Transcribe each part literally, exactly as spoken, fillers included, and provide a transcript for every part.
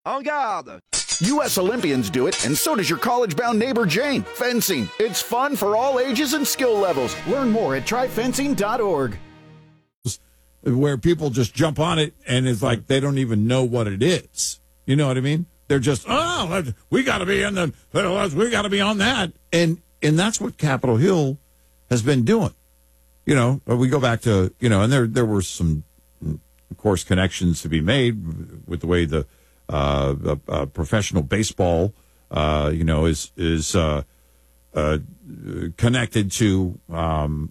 En garde! U S Olympians do it, and so does your college-bound neighbor Jane. Fencing. It's fun for all ages and skill levels. Learn more at try fencing dot org. Where people just jump on it, and it's like they don't even know what it is. You know what I mean? They're just, oh, we got to be in the, we got to be on that. And and that's what Capitol Hill has been doing. You know, we go back to, you know, and there there were some, of course, connections to be made with the way the uh, uh, uh, professional baseball, uh, you know, is is uh, uh, connected to um,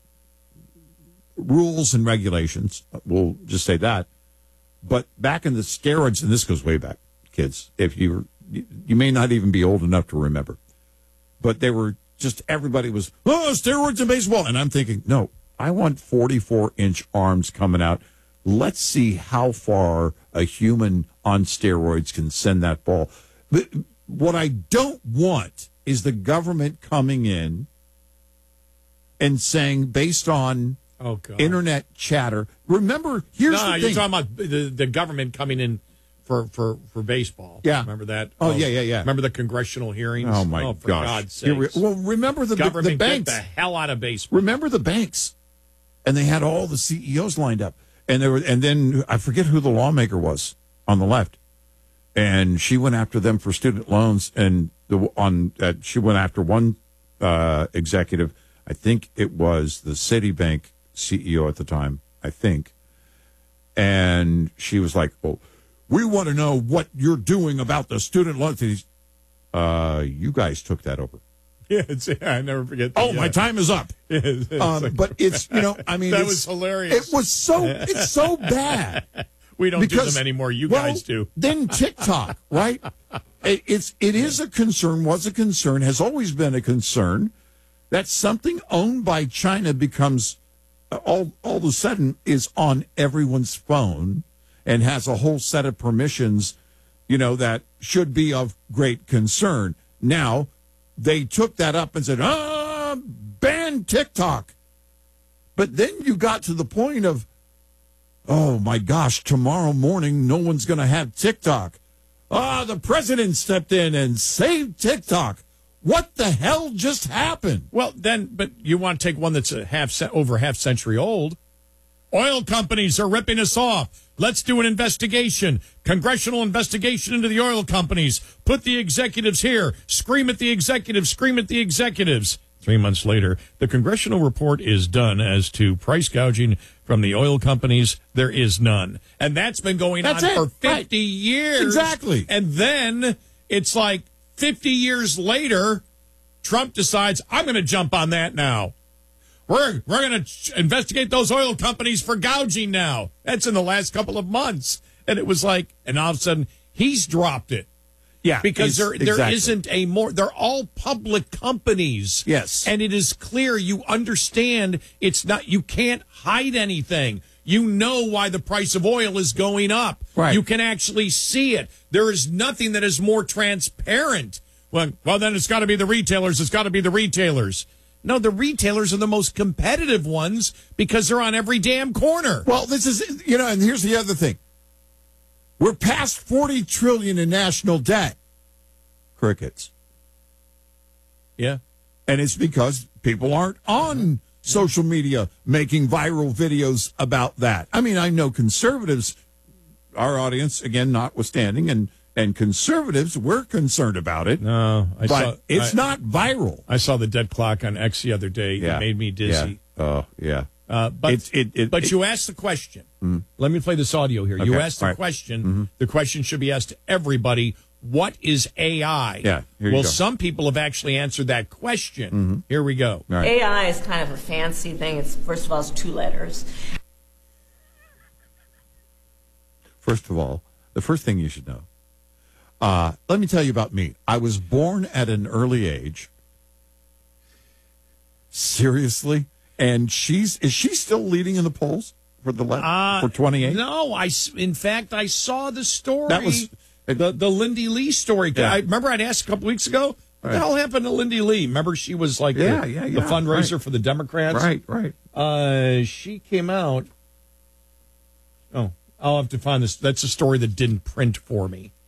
rules and regulations. We'll just say that. But back in the steroids, and this goes way back, kids, if you you may not even be old enough to remember, but they were just, everybody was, oh, steroids in baseball. And I'm thinking, no, I want forty-four inch arms coming out. Let's see how far a human on steroids can send that ball. But what I don't want is the government coming in and saying, based on oh, God. internet chatter. Remember, here's no, the thing. you're talking about the, the government coming in for, for, for baseball. Yeah. Remember that? Oh, oh, yeah, yeah, yeah. Remember the congressional hearings? Oh, my oh, for gosh. God's sake. Well, remember the, government the banks. Get the hell out of baseball. Remember the banks. And they had all the C E Os lined up. And there were, and then I forget who the lawmaker was on the left. And she went after them for student loans. And the on uh, she went after one uh, executive. I think it was the Citibank C E O at the time, I think. And she was like, well, we want to know what you're doing about the student loans. Uh, you guys took that over. Yeah, it's, I never forget that. Oh, my time is up. Yeah, it's um, like, but it's, you know, I mean. that it's, was hilarious. It was so, it's so bad. We don't because, do them anymore. You well, guys do. Then TikTok, right? It, it's, it is a concern, was a concern, has always been a concern that something owned by China becomes all, all of a sudden is on everyone's phone and has a whole set of permissions, you know, that should be of great concern. Now, they took that up and said, ah, ban TikTok. But then you got to the point of, oh, my gosh, tomorrow morning, no one's going to have TikTok. Ah, the president stepped in and saved TikTok. What the hell just happened? Well, then, but you want to take one that's a half over half century old. Oil companies are ripping us off. Let's do an investigation. Congressional investigation into the oil companies. Put the executives here. Scream at the executives. Scream at the executives. Three months later, the congressional report is done as to price gouging from the oil companies. There is none. And that's been going That's on it. for fifty Right. years. Exactly. And then it's like fifty years later, Trump decides, I'm going to jump on that now. We're we're going to investigate those oil companies for gouging now. That's in the last couple of months. And it was like, and all of a sudden, he's dropped it. Yeah. Because there there exactly. isn't a more, they're all public companies. Yes. And it is clear, you understand, it's not, you can't hide anything. You know why the price of oil is going up. Right. You can actually see it. There is nothing that is more transparent. Well, well then it's got to be the retailers. It's got to be the retailers. No, the retailers are the most competitive ones because they're on every damn corner. Well, this is, you know, and here's the other thing. We're past forty trillion dollars in national debt. Crickets. Yeah. And it's because people aren't on social media making viral videos about that. I mean, I know conservatives, our audience, again, notwithstanding, and, and conservatives, we're concerned about it. No, I but saw, it's I, not viral. I saw the dead clock on X the other day. Yeah. It made me dizzy. Yeah. Oh, yeah. Uh, but It's- it- it- but it- you asked the question. Mm. Let me play this audio here. You Okay. asked the All right. question. Mm-hmm. The question should be asked to everybody. What is A I? Yeah, here you well, go. some people have actually answered that question. Mm-hmm. Here we go. All right. A I is kind of a fancy thing. It's first of all, it's two letters. First of all, the first thing you should know, uh, let me tell you about me. I was born at an early age. Seriously? And she's, is she still leading in the polls for the left, Uh, for twenty-eight? No, I, s- in fact, I saw the story. That was- the, the Lindy Lee story. Yeah. I remember I'd asked a couple weeks ago, what the Right. hell happened to Lindy Lee? Remember she was like Yeah, the, yeah, the yeah, fundraiser right. for the Democrats? Right, right. Uh, she came out. Oh, I'll have to find this. That's a story that didn't print for me.